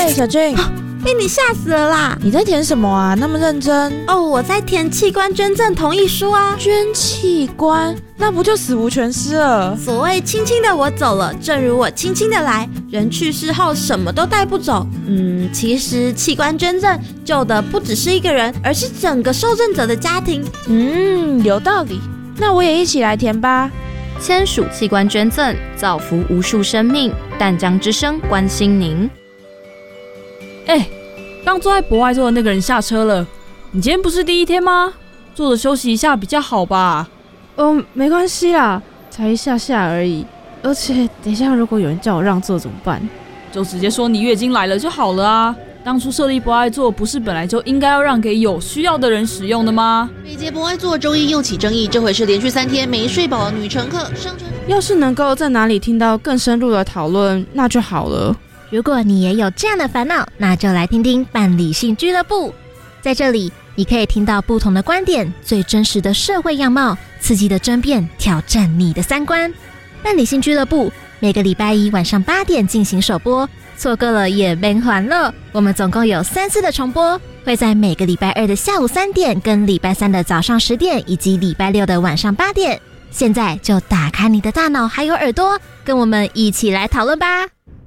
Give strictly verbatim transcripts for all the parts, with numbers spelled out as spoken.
喂，小俊， 被你吓死了啦！ 你在填什么啊？那么认真哦，我在填器官捐赠同意书啊。 捐器官，那不就死无全尸了？ 所谓轻轻的我走了，正如我轻轻的来。人去世后什么都带不走。嗯，其实器官捐赠救的不只是一个人，而是整个受赠者的家庭。 嗯，有道理。那我也一起来填吧。 签署器官捐赠，造福无数生命。淡江之声关心您。 哎、欸，刚坐在博爱座的那个人下车了。你今天不是第一天吗？坐着休息一下比较好吧？ 嗯，没关系啦，才一下下而已。而且等一下如果有人叫我让座怎么办？ 就直接说你月经来了就好了啊。当初设立博爱座不是本来就应该要让给有需要的人使用的吗？ 每节博爱座周一又起争议，这回是连续三天没睡饱的女乘客上车。 要是能够在哪里听到更深入的讨论，那就好了。 如果你也有这样的烦恼，那就来听听伴理性俱乐部。在这里，你可以听到不同的观点，最真实的社会样貌，刺激的争辩，挑战你的三观。伴理性俱乐部每个礼拜一晚上八点进行首播，错过了也别还了。我们总共有三次的重播，会在每个礼拜二的下午三点、跟礼拜三的早上十点，以及礼拜六的晚上八点。现在就打开你的大脑还有耳朵，跟我们一起来讨论吧。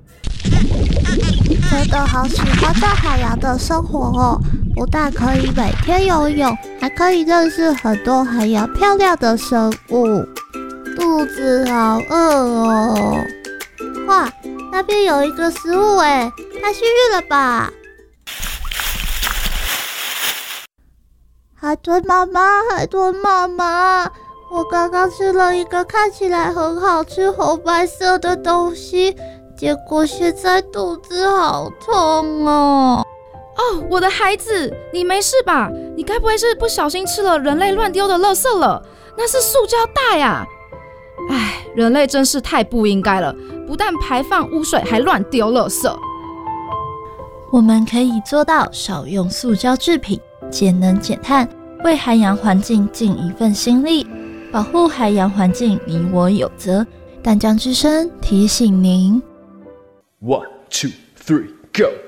真的好喜欢在海洋的生活哦，不但可以每天游泳，还可以认识很多海洋漂亮的生物。肚子好饿哦！哇，那边有一个食物哎，太幸运了吧！海豚妈妈，海豚妈妈，我刚刚吃了一个看起来很好吃红白色的东西，结果现在肚子好痛哦！ 哦，我的孩子，你没事吧？你该不会是不小心吃了人类乱丢的垃圾了？那是塑胶袋啊！唉，人类真是太不应该了，不但排放污水，还乱丢垃圾。 我们可以做到少用塑胶制品，节能减碳，为海洋环境尽一份心力，保护海洋环境，你我有责。淡江之声提醒您。 One, two, three, go!